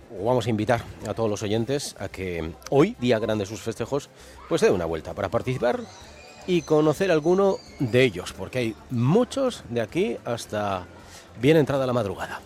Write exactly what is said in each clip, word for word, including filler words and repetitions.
o vamos a invitar a todos los oyentes a que hoy, día grande de sus festejos, pues dé una vuelta para participar y conocer alguno de ellos, porque hay muchos de aquí hasta bien entrada la madrugada.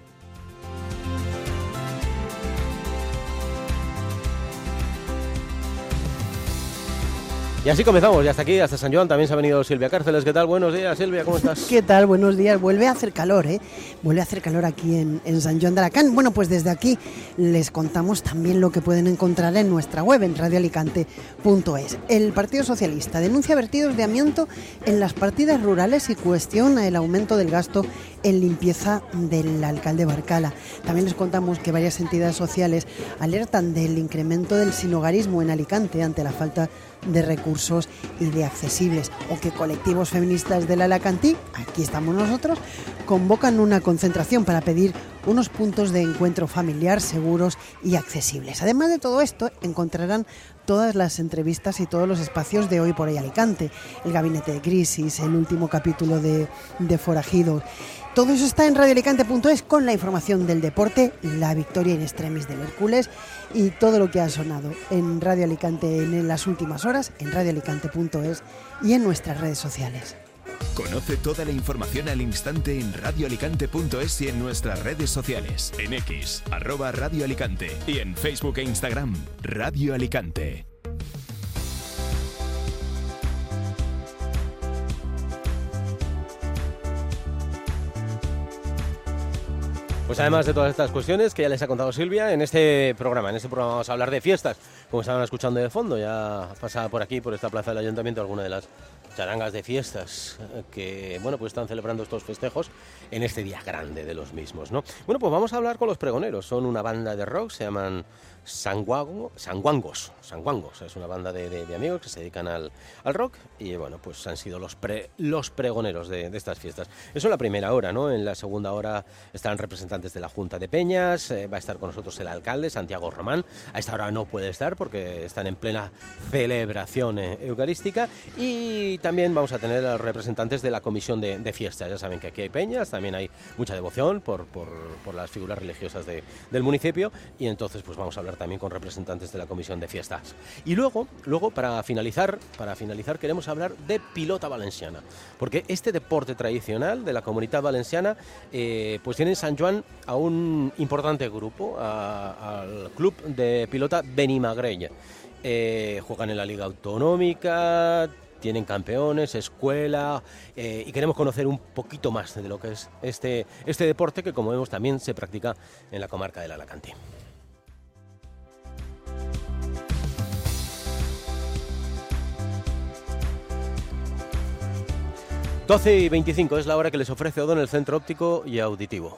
Y así comenzamos, y hasta aquí, hasta San Joan, también se ha venido Silvia Cárceles. ¿Qué tal? Buenos días, Silvia, ¿cómo estás? ¿Qué tal? Buenos días. Vuelve a hacer calor, ¿eh? Vuelve a hacer calor aquí en, en San Joan de Alacant. Bueno, pues desde aquí les contamos también lo que pueden encontrar en nuestra web, en radio alicante punto es. El Partido Socialista denuncia vertidos de amianto en las partidas rurales y cuestiona el aumento del gasto en limpieza del alcalde Barcala. También les contamos que varias entidades sociales alertan del incremento del sinhogarismo en Alicante ante la falta de recursos y de accesibles, o que colectivos feministas del Alacantí, aquí estamos nosotros, convocan una concentración para pedir unos puntos de encuentro familiar seguros y accesibles. Además de todo esto, encontrarán todas las entrevistas y todos los espacios de Hoy por Hoy Alicante, el gabinete de crisis, el último capítulo de, de Forajidos. Todo eso está en radio alicante punto es con la información del deporte, la victoria in extremis del Hércules y todo lo que ha sonado en Radio Alicante en las últimas horas, en radio alicante punto es y en nuestras redes sociales. Conoce toda la información al instante en radio alicante punto es y en nuestras redes sociales. En X, arroba Radio Alicante, y en Facebook e Instagram, Radio Alicante. Pues además de todas estas cuestiones que ya les ha contado Silvia, en este programa, en este programa vamos a hablar de fiestas, como estaban escuchando de fondo, ya pasaba por aquí, por esta plaza del Ayuntamiento, alguna de las charangas de fiestas que, bueno, pues están celebrando estos festejos en este día grande de los mismos, ¿no? Bueno, pues vamos a hablar con los pregoneros, son una banda de rock, se llaman Sanguango, Sanguangos, Sanguangos, es una banda de, de, de amigos que se dedican al, al rock y, bueno, pues han sido los, pre, los pregoneros de, de estas fiestas. Eso en la primera hora, ¿no? En la segunda hora estarán representantes de la Junta de Peñas, eh, va a estar con nosotros el alcalde, Santiago Román, a esta hora no puede estar porque están en plena celebración eh, eucarística, y también vamos a tener a los representantes de la comisión de, de fiestas. Ya saben que aquí hay peñas, también hay mucha devoción por, por, por las figuras religiosas de, del municipio, y entonces pues vamos a hablar también con representantes de la comisión de fiestas. Y luego, luego para finalizar, para finalizar queremos hablar de pilota valenciana, porque este deporte tradicional de la Comunitat Valenciana eh, pues tiene en San Joan a un importante grupo, a, al club de pilota Benimagrell. Eh, juegan en la Liga Autonómica, tienen campeones, escuela, eh, y queremos conocer un poquito más de lo que es este, este deporte que, como vemos, también se practica en la comarca del Alacantí. doce y veinticinco es la hora que les ofrece Odón, el centro óptico y auditivo.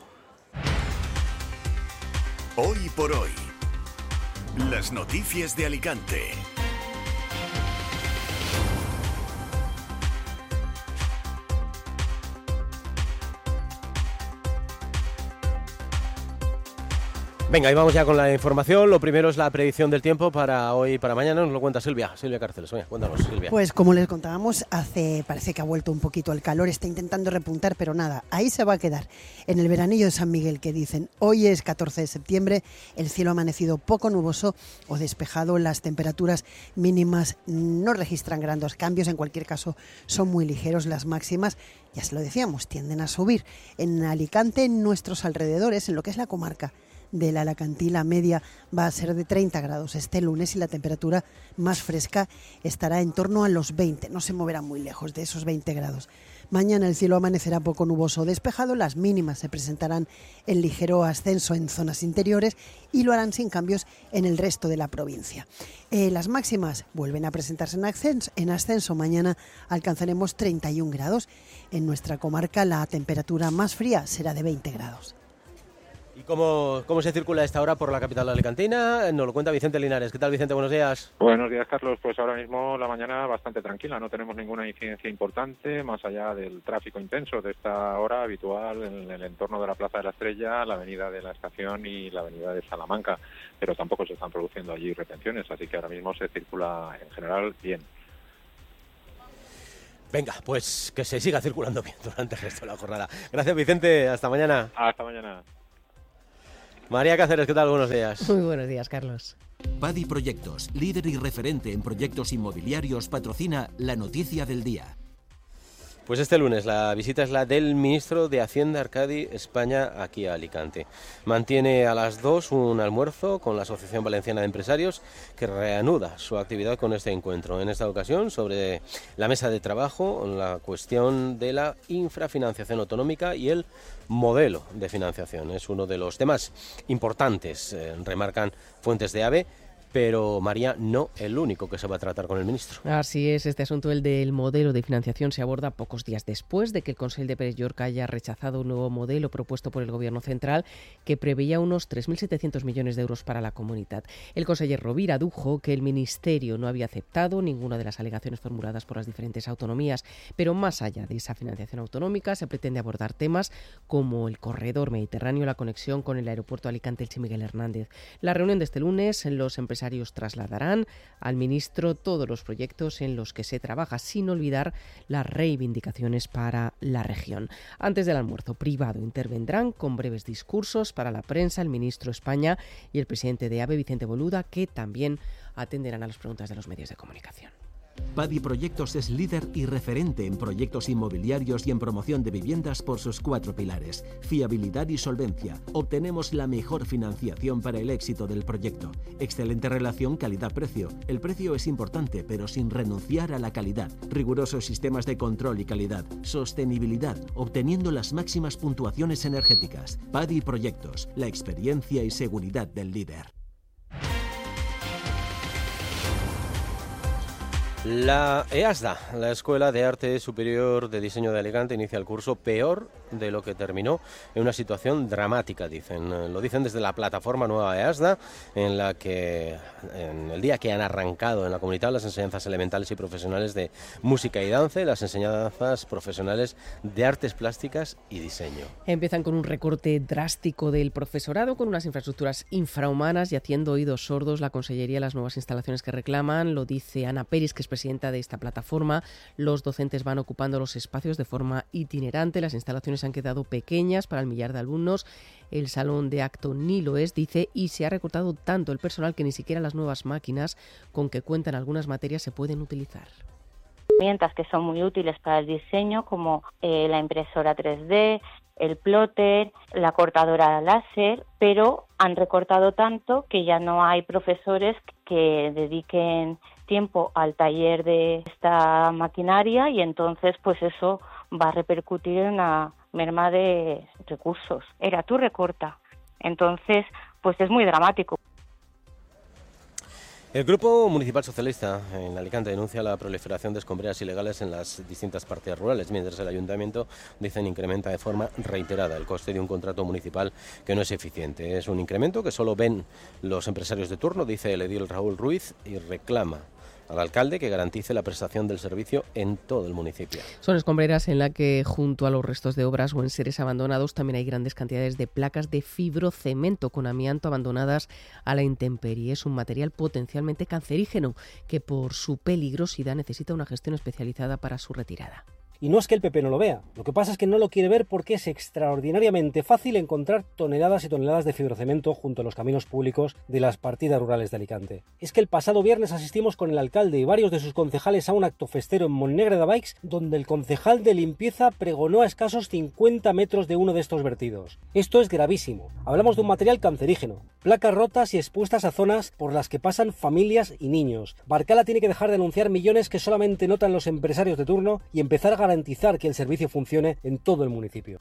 Hoy por hoy, las noticias de Alicante. Venga, y vamos ya con la información. Lo primero es la predicción del tiempo para hoy y para mañana. Nos lo cuenta Silvia, Silvia Cárceles. Oye, cuéntanos, Silvia. Pues como les contábamos, hace parece que ha vuelto un poquito el calor, está intentando repuntar, pero nada, ahí se va a quedar. En el veranillo de San Miguel, que dicen, hoy es catorce de septiembre, el cielo ha amanecido poco nuboso o despejado, las temperaturas mínimas no registran grandes cambios, en cualquier caso son muy ligeros, las máximas, ya se lo decíamos, tienden a subir. En Alicante, en nuestros alrededores, en lo que es la comarca del Alacantí, la media va a ser de treinta grados este lunes y la temperatura más fresca estará en torno a los veinte, no se moverá muy lejos de esos veinte grados. Mañana el cielo amanecerá poco nuboso o despejado, las mínimas se presentarán en ligero ascenso en zonas interiores y lo harán sin cambios en el resto de la provincia. Eh, las máximas vuelven a presentarse en ascenso, en ascenso, mañana alcanzaremos treinta y un grados. En nuestra comarca la temperatura más fría será de veinte grados. ¿Y cómo, cómo se circula a esta hora por la capital alicantina? Nos lo cuenta Vicente Linares. ¿Qué tal, Vicente? Buenos días. Buenos días, Carlos. Pues ahora mismo la mañana bastante tranquila. No tenemos ninguna incidencia importante, más allá del tráfico intenso de esta hora habitual en el entorno de la Plaza de la Estrella, la Avenida de la Estación y la Avenida de Salamanca. Pero tampoco se están produciendo allí retenciones, así que ahora mismo se circula en general bien. Venga, pues que se siga circulando bien durante el resto de la jornada. Gracias, Vicente. Hasta mañana. Hasta mañana. María Cáceres, ¿qué tal? Buenos días. Muy buenos días, Carlos. Padi Proyectos, líder y referente en proyectos inmobiliarios, patrocina la noticia del día. Pues este lunes la visita es la del ministro de Hacienda, Arcadi España, aquí a Alicante. Mantiene a las dos un almuerzo con la Asociación Valenciana de Empresarios, que reanuda su actividad con este encuentro. En esta ocasión, sobre la mesa de trabajo, la cuestión de la infrafinanciación autonómica y el modelo de financiación. Es uno de los temas importantes, eh, remarcan fuentes de AVE. Pero, María, no el único que se va a tratar con el ministro. Así es, este asunto, el del modelo de financiación, se aborda pocos días después de que el Consell de Pere-Llorca haya rechazado un nuevo modelo propuesto por el Gobierno central que preveía unos tres mil setecientos millones de euros para la comunidad. El conseller Rovira adujo que el Ministerio no había aceptado ninguna de las alegaciones formuladas por las diferentes autonomías, pero más allá de esa financiación autonómica se pretende abordar temas como el corredor mediterráneo, la conexión con el aeropuerto Alicante-Elche Miguel Hernández. La reunión de este lunes, los empresarios trasladarán al ministro todos los proyectos en los que se trabaja, sin olvidar las reivindicaciones para la región. Antes del almuerzo privado intervendrán con breves discursos para la prensa el ministro España y el presidente de AVE, Vicente Boluda, que también atenderán a las preguntas de los medios de comunicación. Padi Proyectos es líder y referente en proyectos inmobiliarios y en promoción de viviendas por sus cuatro pilares: fiabilidad y solvencia. Obtenemos la mejor financiación para el éxito del proyecto. Excelente relación calidad-precio. El precio es importante, pero sin renunciar a la calidad. Rigurosos sistemas de control y calidad. Sostenibilidad, obteniendo las máximas puntuaciones energéticas. Padi Proyectos, la experiencia y seguridad del líder. La EASDA, la Escuela de Arte Superior de Diseño de Alicante, inicia el curso peor de lo que terminó, en una situación dramática, dicen. Lo dicen desde la plataforma Nueva EASDA, en la que, en el día que han arrancado en la comunidad las enseñanzas elementales y profesionales de música y danza y las enseñanzas profesionales de artes plásticas y diseño. Empiezan con un recorte drástico del profesorado, con unas infraestructuras infrahumanas y haciendo oídos sordos la Consellería las nuevas instalaciones que reclaman. Lo dice Ana Peris, que es presidenta de esta plataforma. Los docentes van ocupando los espacios de forma itinerante, las instalaciones han quedado pequeñas para el millar de alumnos, el salón de acto ni lo es, dice, y se ha recortado tanto el personal que ni siquiera las nuevas máquinas con que cuentan algunas materias se pueden utilizar. Herramientas que son muy útiles para el diseño, como eh, la impresora tres D, el plotter, la cortadora láser, pero han recortado tanto que ya no hay profesores que dediquen tiempo al taller de esta maquinaria y entonces pues eso va a repercutir en una merma de recursos. Era tú recorta. Entonces pues es muy dramático. El Grupo Municipal Socialista en Alicante denuncia la proliferación de escombreras ilegales en las distintas partes rurales, mientras el Ayuntamiento, dicen, incrementa de forma reiterada el coste de un contrato municipal que no es eficiente. Es un incremento que solo ven los empresarios de turno, dice el edil Raúl Ruiz, y reclama al alcalde que garantice la prestación del servicio en todo el municipio. Son escombreras en la que, junto a los restos de obras o enseres abandonados, también hay grandes cantidades de placas de fibrocemento con amianto abandonadas a la intemperie. Es un material potencialmente cancerígeno que, por su peligrosidad, necesita una gestión especializada para su retirada. Y no es que el P P no lo vea, lo que pasa es que no lo quiere ver porque es extraordinariamente fácil encontrar toneladas y toneladas de fibrocemento junto a los caminos públicos de las partidas rurales de Alicante. Es que el pasado viernes asistimos con el alcalde y varios de sus concejales a un acto festero en Montnegre de Baix, donde el concejal de limpieza pregonó a escasos cincuenta metros de uno de estos vertidos. Esto es gravísimo. Hablamos de un material cancerígeno, placas rotas y expuestas a zonas por las que pasan familias y niños. Barcala tiene que dejar de anunciar millones que solamente notan los empresarios de turno y empezar a garantizar que el servicio funcione en todo el municipio.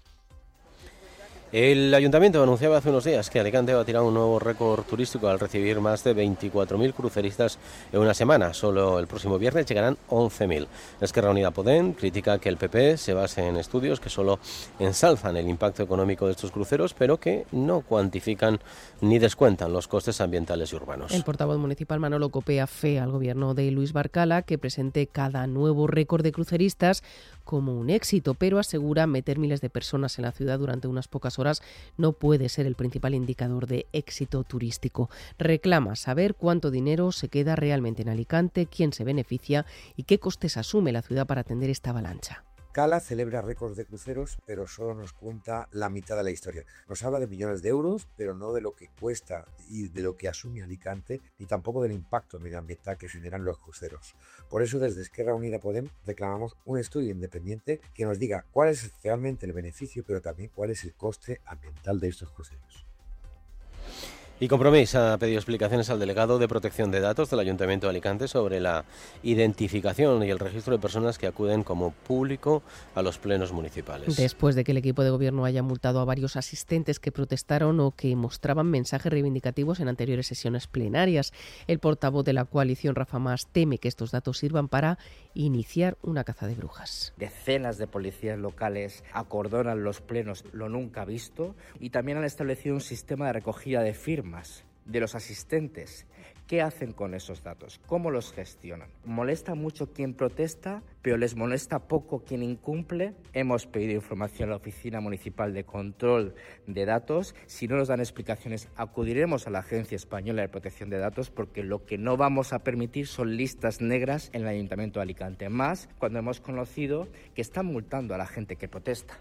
El Ayuntamiento anunciaba hace unos días que Alicante va a tirar un nuevo récord turístico al recibir más de veinticuatro mil cruceristas en una semana. Solo el próximo viernes llegarán once mil. Esquerra Unida Podem critica que el P P se base en estudios que solo ensalzan el impacto económico de estos cruceros, pero que no cuantifican ni descuentan los costes ambientales y urbanos. El portavoz municipal Manolo copea fe al gobierno de Luis Barcala que presente cada nuevo récord de cruceristas como un éxito, pero asegura meter miles de personas en la ciudad durante unas pocas horas no puede ser el principal indicador de éxito turístico. Reclama saber cuánto dinero se queda realmente en Alicante, quién se beneficia y qué costes asume la ciudad para atender esta avalancha. Cala celebra récords de cruceros, pero solo nos cuenta la mitad de la historia. Nos habla de millones de euros, pero no de lo que cuesta y de lo que asume Alicante, ni tampoco del impacto medioambiental que generan los cruceros. Por eso, desde Esquerra Unida Podem reclamamos un estudio independiente que nos diga cuál es realmente el beneficio, pero también cuál es el coste ambiental de estos cruceros. Y Compromís ha pedido explicaciones al delegado de Protección de Datos del Ayuntamiento de Alicante sobre la identificación y el registro de personas que acuden como público a los plenos municipales. Después de que el equipo de gobierno haya multado a varios asistentes que protestaron o que mostraban mensajes reivindicativos en anteriores sesiones plenarias, el portavoz de la coalición, Rafa Mas, teme que estos datos sirvan para iniciar una caza de brujas. Decenas de policías locales acordonan los plenos, lo nunca visto, y también han establecido un sistema de recogida de firmas de los asistentes. ¿Qué hacen con esos datos? ¿Cómo los gestionan? Molesta mucho quien protesta, pero les molesta poco quien incumple. Hemos pedido información a la Oficina Municipal de Control de Datos. Si no nos dan explicaciones, acudiremos a la Agencia Española de Protección de Datos, porque lo que no vamos a permitir son listas negras en el Ayuntamiento de Alicante. Más cuando hemos conocido que están multando a la gente que protesta.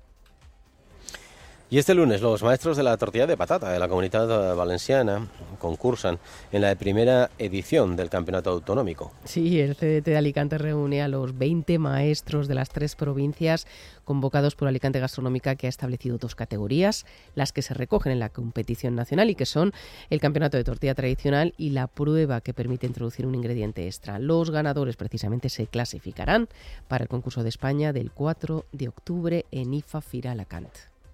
Y este lunes los maestros de la tortilla de patata de la Comunidad Valenciana concursan en la primera edición del Campeonato Autonómico. Sí, el C D T de Alicante reúne a los veinte maestros de las tres provincias convocados por Alicante Gastronómica, que ha establecido dos categorías, las que se recogen en la competición nacional y que son el Campeonato de Tortilla Tradicional y la prueba que permite introducir un ingrediente extra. Los ganadores precisamente se clasificarán para el concurso de España del cuatro de octubre en I F A Fira Alacant.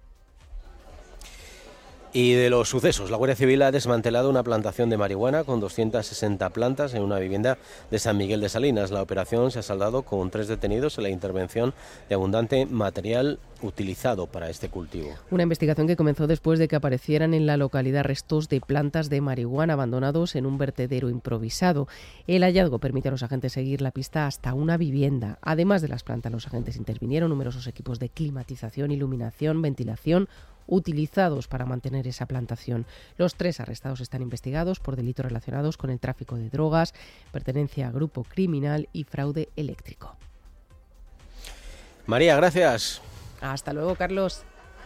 Y de los sucesos, la Guardia Civil ha desmantelado una plantación de marihuana con doscientas sesenta plantas en una vivienda de San Miguel de Salinas. La operación se ha saldado con tres detenidos en la intervención de abundante material utilizado para este cultivo. Una investigación que comenzó después de que aparecieran en la localidad restos de plantas de marihuana abandonados en un vertedero improvisado. El hallazgo permite a los agentes seguir la pista hasta una vivienda. Además de las plantas, los agentes intervinieron numerosos equipos de climatización, iluminación, ventilación, utilizados para mantener esa plantación. Los tres arrestados están investigados por delitos relacionados con el tráfico de drogas, pertenencia a grupo criminal y fraude eléctrico. María, gracias. Hasta luego, Carlos.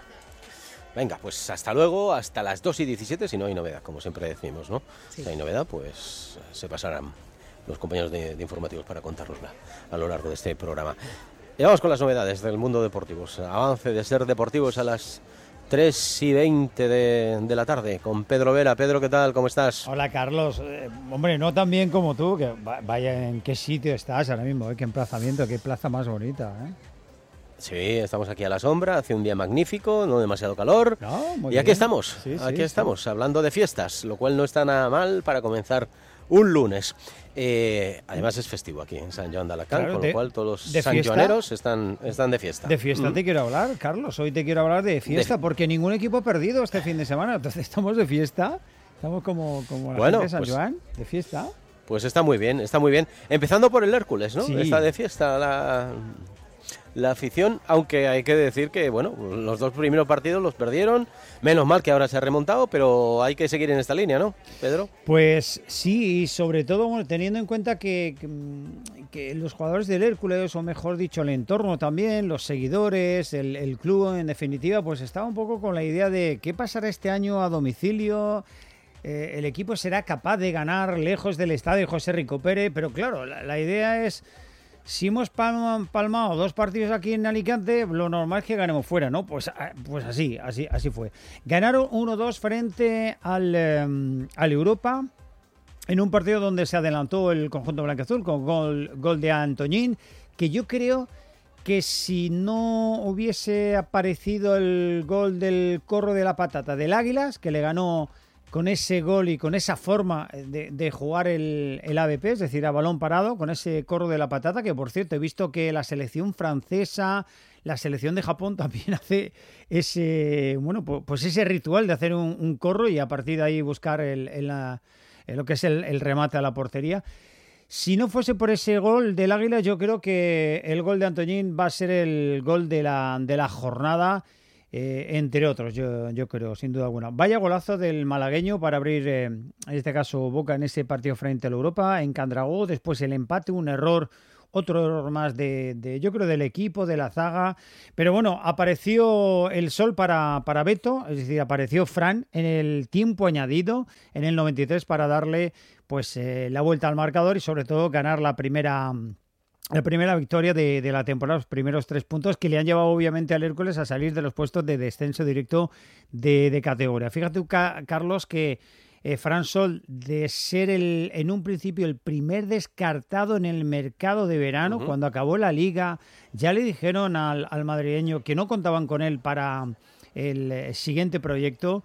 Venga, pues hasta luego, hasta las dos y diecisiete, si no hay novedad, como siempre decimos, ¿no? Sí. Si hay novedad, pues se pasarán los compañeros de, de informativos para contárnosla a lo largo de este programa. Y vamos con las novedades del mundo deportivo. Avance de Ser Deportivos a las tres y veinte de, de la tarde con Pedro Vera. Pedro, ¿qué tal? ¿Cómo estás? Hola, Carlos. Eh, hombre, no tan bien como tú, que vaya en qué sitio estás ahora mismo, ¿eh? Qué emplazamiento, qué plaza más bonita, ¿eh? Sí, estamos aquí a la sombra, hace un día magnífico, no demasiado calor. No, muy y aquí bien. estamos, Sí, aquí sí, estamos, sí. hablando de fiestas, lo cual no está nada mal para comenzar un lunes. Eh, además es festivo aquí en San Joan de Alacant, Claro, con de- lo cual todos los de fiesta. sanjoaneros están, están de fiesta. De fiesta Mm. te quiero hablar, Carlos. Hoy te quiero hablar de fiesta, De- porque ningún equipo ha perdido este fin de semana. Entonces estamos de fiesta. Estamos como, como la Bueno, gente de San pues- Joan, de fiesta. Pues está muy bien, está muy bien. Empezando por el Hércules, ¿no? Sí. Está de fiesta la, la afición, aunque hay que decir que, bueno, los dos primeros partidos los perdieron. Menos mal que ahora se ha remontado, pero hay que seguir en esta línea, ¿no, Pedro? Pues sí, y sobre todo bueno, teniendo en cuenta que, que, que los jugadores del Hércules, o mejor dicho, el entorno también, los seguidores, el, el club en definitiva, pues estaba un poco con la idea de qué pasará este año a domicilio. Eh, el equipo será capaz de ganar lejos del estadio José Rico Pérez, pero claro, la, la idea es, si hemos palma- palmado dos partidos aquí en Alicante, lo normal es que ganemos fuera, ¿no? Pues, ah, pues así, así, así fue. Ganaron uno dos frente al, eh, al Europa, en un partido donde se adelantó el conjunto blanquiazul con gol, gol de Antoñín, que yo creo que si no hubiese aparecido el gol del Corro de la Patata del Águilas, que le ganó con ese gol y con esa forma de, de jugar el, el A B P, es decir, a balón parado, con ese Corro de la Patata, que por cierto he visto que la selección francesa, la selección de Japón también hace ese, bueno, pues ese ritual de hacer un, un corro y a partir de ahí buscar el, el, la- lo que es el, el remate a la portería. Si no fuese por ese gol del Águila, yo creo que el gol de Antoñín va a ser el gol de la, de la jornada, eh, entre otros, yo, yo creo, sin duda alguna. Vaya golazo del malagueño para abrir, eh, en este caso, Boca en ese partido frente a la Europa, en Candragó. Después el empate, un error otro error más de, de, yo creo, del equipo, de la zaga. Pero bueno, apareció el sol para, para Beto, es decir, apareció Fran en el tiempo añadido, en el noventa y tres, para darle pues eh, la vuelta al marcador y sobre todo ganar la primera... La primera victoria de, de la temporada, los primeros tres puntos que le han llevado obviamente al Hércules a salir de los puestos de descenso directo de, de categoría. Fíjate, Carlos, que eh, Fran Sol, de ser el, en un principio el primer descartado en el mercado de verano, uh-huh. cuando acabó la liga, ya le dijeron al, al madrileño que no contaban con él para el siguiente proyecto.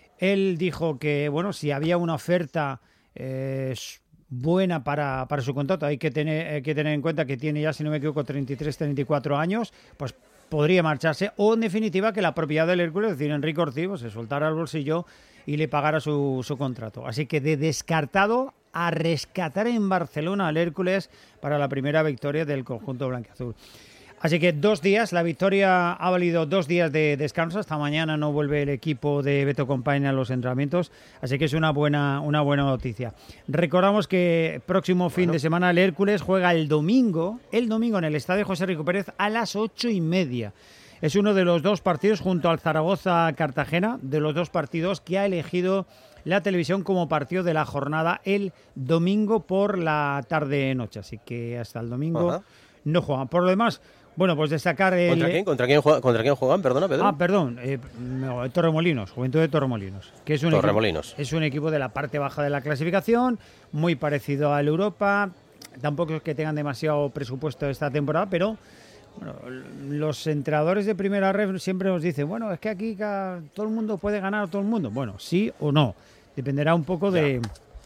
Él dijo que, bueno, si había una oferta eh, buena para, para su contrato, hay que tener, hay que tener en cuenta que tiene ya, si no me equivoco, treinta y tres, treinta y cuatro años, pues podría marcharse, o en definitiva que la propiedad del Hércules, es decir, Enrique Ortiz, pues, se soltara el bolsillo y le pagara su, su contrato. Así que de descartado a rescatar en Barcelona al Hércules para la primera victoria del conjunto blanquiazul. Así que dos días, la victoria ha valido dos días de descanso. Hasta mañana no vuelve el equipo de Beto Compaña a los entrenamientos, así que es una buena, una buena noticia. Recordamos que próximo fin bueno. de semana el Hércules juega el domingo, el domingo en el Estadio José Rico Pérez a las ocho y media. Es uno de los dos partidos junto al Zaragoza-Cartagena, de los dos partidos que ha elegido la televisión como partido de la jornada el domingo por la tarde-noche. Así que hasta el domingo Ajá. no juegan. Por lo demás, bueno, pues destacar... El... ¿Contra quién? ¿Contra quién, juega, ¿Contra quién juegan? Perdona, Pedro. Ah, perdón. Eh, no, Torremolinos, Juventud de Torremolinos. Que es un Torremolinos. Equipo, es un equipo de la parte baja de la clasificación, muy parecido al Europa. Tampoco es que tengan demasiado presupuesto esta temporada, pero bueno, los entrenadores de primera red siempre nos dicen, bueno, es que aquí todo el mundo puede ganar a todo el mundo. Bueno, sí o no. Dependerá un poco de,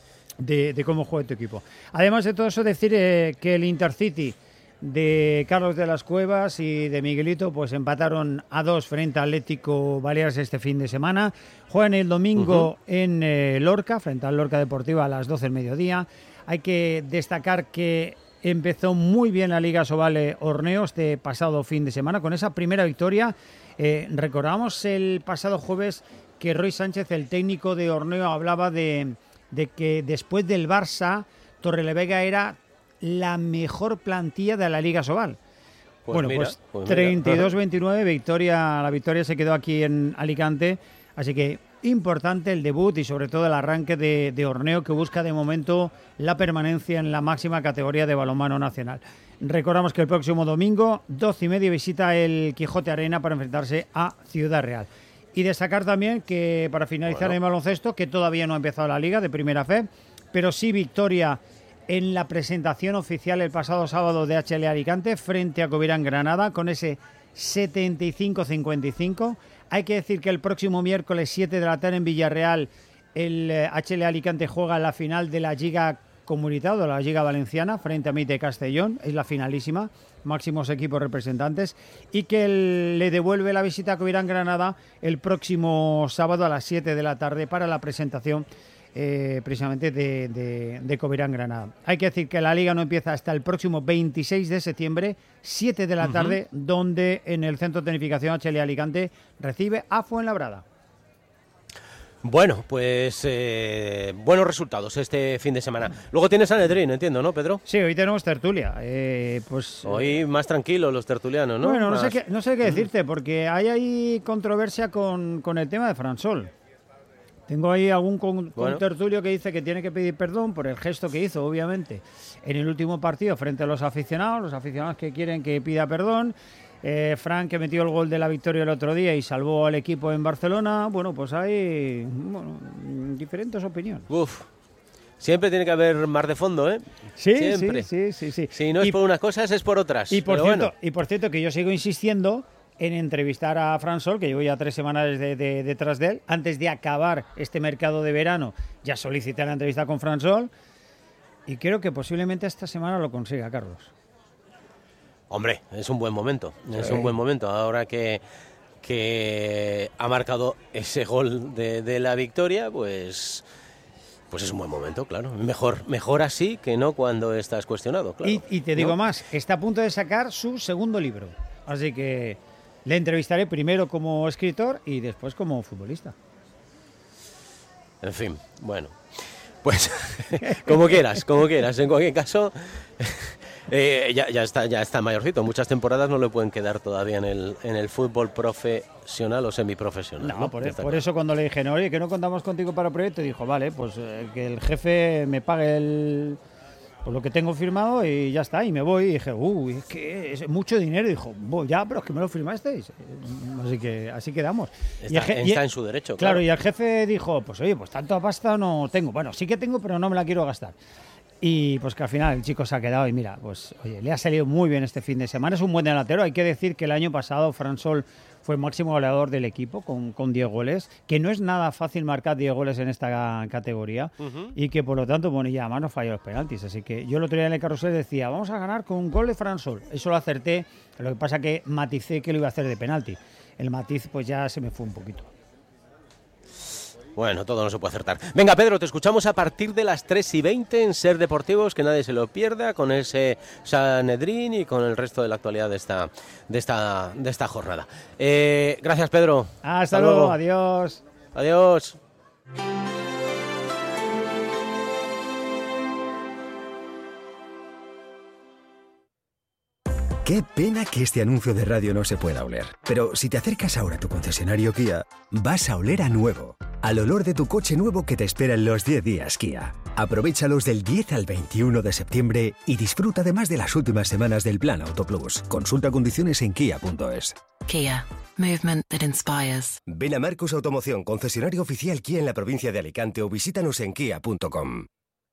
de, de cómo juegue tu equipo. Además de todo eso, decir eh, que el Intercity de Carlos de las Cuevas y de Miguelito pues empataron a dos frente al Atlético Baleares este fin de semana. Juegan el domingo uh-huh. en eh, Lorca, frente al Lorca Deportiva a las doce del mediodía. Hay que destacar que empezó muy bien la Liga Sobal Orneo este pasado fin de semana con esa primera victoria. Eh, recordamos el pasado jueves que Roy Sánchez, el técnico de Orneo, hablaba de, de que después del Barça, Torrelavega era la mejor plantilla de la Liga Sobal. Pues bueno, mira, pues, pues treinta y dos veintinueve, victoria, la victoria se quedó aquí en Alicante, así que importante el debut y sobre todo el arranque de, de Orneo, que busca de momento la permanencia en la máxima categoría de balonmano nacional. Recordamos que el próximo domingo, doce y media, visita el Quijote Arena para enfrentarse a Ciudad Real. Y destacar también que, para finalizar bueno. en baloncesto, que todavía no ha empezado la Liga de Primera Fe, pero sí victoria en la presentación oficial el pasado sábado de H L Alicante frente a Covirán Granada con ese setenta y cinco cincuenta y cinco. Hay que decir que el próximo miércoles siete de la tarde en Villarreal el H L Alicante juega la final de la Lliga Comunitat o la Lliga Valenciana frente a Mite Castellón, es la finalísima, máximos equipos representantes, y que el, le devuelve la visita a Covirán Granada el próximo sábado a las siete de la tarde para la presentación Eh, precisamente de, de, de Covirán Granada. Hay que decir que la Liga no empieza hasta el próximo veintiséis de septiembre, siete de la uh-huh. tarde, donde en el Centro de Tecnificación H L Alicante recibe a Fuenlabrada. Bueno, pues eh, buenos resultados este fin de semana. Luego tienes Sanedrín, entiendo, ¿no, Pedro? Sí, hoy tenemos tertulia. Eh, pues Hoy eh, más tranquilos los tertulianos, ¿no? Bueno, no más... sé, qué, no sé qué decirte, porque hay ahí controversia con, con el tema de Fran Sol. Tengo ahí algún con, con bueno. tertulio que dice que tiene que pedir perdón por el gesto que hizo, obviamente, en el último partido frente a los aficionados, los aficionados que quieren que pida perdón. Eh, Fran, que metió el gol de la victoria el otro día y salvó al equipo en Barcelona. Bueno, pues hay bueno, diferentes opiniones. Uf, siempre tiene que haber más de fondo, ¿eh? Sí, siempre. sí, sí, sí, sí. Si no es y, por unas cosas, es por otras. Y por, Pero cierto, bueno. y por cierto, que yo sigo insistiendo en entrevistar a Fran Sol, que llevo ya tres semanas de, de, detrás de él. Antes de acabar este mercado de verano, ya solicité la entrevista con Fran Sol y creo que posiblemente esta semana lo consiga, Carlos. Hombre, es un buen momento, sí. es un buen momento. Ahora que, que ha marcado ese gol de, de la victoria, pues... Pues es un buen momento, claro. Mejor, mejor así que no cuando estás cuestionado, claro. Y, y te digo ¿no? más, está a punto de sacar su segundo libro. Así que le entrevistaré primero como escritor y después como futbolista. En fin, bueno, pues como quieras, como quieras. En cualquier caso, Eh, ya, ya está ya está mayorcito, muchas temporadas no le pueden quedar todavía en el, en el fútbol profesional o semiprofesional. No, ¿no? por, por eso cuando le dije, no, oye, que no contamos contigo para el proyecto, dijo, vale, pues eh, que el jefe me pague el... Pues lo que tengo firmado y ya está, y me voy. Y dije, uy, es que es mucho dinero. Y dijo, ya, pero es que me lo firmasteis. Así que así quedamos. Está, y el je- está y, en su derecho, claro. claro. Y el jefe dijo, pues oye, pues tanta pasta no tengo. Bueno, sí que tengo, pero no me la quiero gastar. Y pues que al final el chico se ha quedado y mira, pues oye, le ha salido muy bien este fin de semana. Es un buen delantero. Hay que decir que el año pasado Fran Sol fue el máximo goleador del equipo con, con diez goles, que no es nada fácil marcar diez goles en esta categoría uh-huh. y que por lo tanto, bueno, ya además no falló los penaltis. Así que yo el otro día en el carrusel decía, vamos a ganar con un gol de Fran Sol. Eso lo acerté, lo que pasa que maticé que lo iba a hacer de penalti. El matiz pues ya se me fue un poquito. Bueno, todo no se puede acertar. Venga, Pedro, te escuchamos a partir de las tres y veinte en Ser Deportivos, que nadie se lo pierda, con ese Sanedrín y con el resto de la actualidad de esta, de esta, de esta jornada. Eh, gracias, Pedro. Hasta, Hasta luego. luego, adiós. Adiós. Qué pena que este anuncio de radio no se pueda oler. Pero si te acercas ahora a tu concesionario Kia, vas a oler a nuevo. Al olor de tu coche nuevo que te espera en los diez días Kia. Aprovéchalos del diez al veintiuno de septiembre y disfruta además de las últimas semanas del Plan Auto Plus. Consulta condiciones en kia punto es. Kia. Movement that inspires. Ven a Marcos Automoción, concesionario oficial Kia en la provincia de Alicante o visítanos en kia punto com.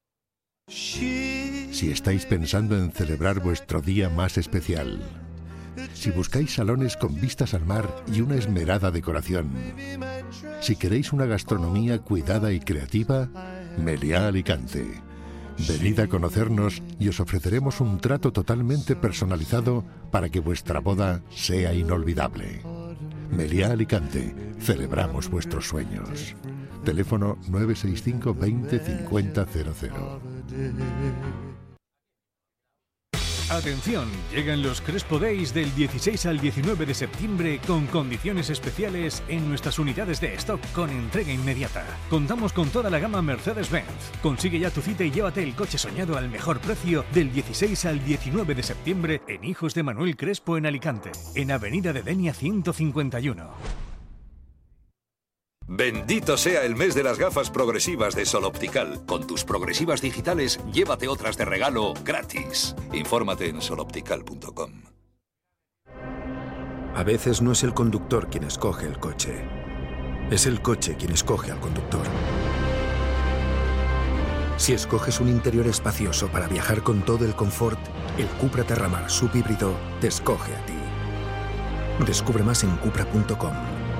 Si estáis pensando en celebrar vuestro día más especial, si buscáis salones con vistas al mar y una esmerada decoración, si queréis una gastronomía cuidada y creativa, Meliá Alicante. Venid a conocernos y os ofreceremos un trato totalmente personalizado para que vuestra boda sea inolvidable. Meliá Alicante, celebramos vuestros sueños. Teléfono nueve seis cinco veinte cincuenta cero cero. Atención, llegan los Crespo Days del dieciséis al diecinueve de septiembre con condiciones especiales en nuestras unidades de stock con entrega inmediata. Contamos con toda la gama Mercedes-Benz. Consigue ya tu cita y llévate el coche soñado al mejor precio del dieciséis al diecinueve de septiembre en Hijos de Manuel Crespo en Alicante, en Avenida de Denia ciento cincuenta y uno. Bendito sea el mes de las gafas progresivas de Sol Optical. Con tus progresivas digitales, llévate otras de regalo gratis. Infórmate en sol optical punto com. A veces no es el conductor quien escoge el coche. Es el coche quien escoge al conductor. Si escoges un interior espacioso para viajar con todo el confort, el Cupra Terramar subhíbrido te escoge a ti. Descubre más en cupra punto com.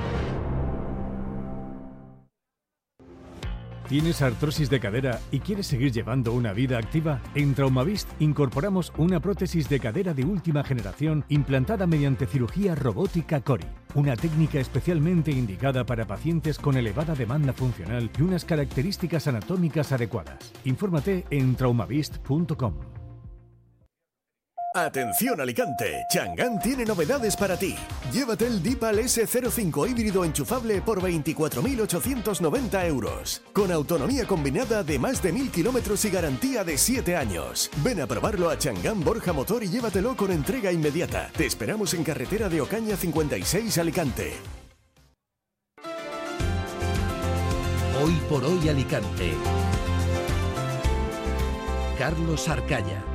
¿Tienes artrosis de cadera y quieres seguir llevando una vida activa? En Traumavist incorporamos una prótesis de cadera de última generación implantada mediante cirugía robótica Cori, una técnica especialmente indicada para pacientes con elevada demanda funcional y unas características anatómicas adecuadas. Infórmate en traumavist punto com. Atención Alicante, Chang'an tiene novedades para ti. Llévate el Deepal ese cero cinco híbrido enchufable por veinticuatro mil ochocientos noventa euros, con autonomía combinada de más de mil kilómetros y garantía de siete años. Ven a probarlo a Chang'an Borja Motor y llévatelo con entrega inmediata. Te esperamos en carretera de Ocaña cincuenta y seis Alicante. Hoy por hoy Alicante. Carlos Arcaya.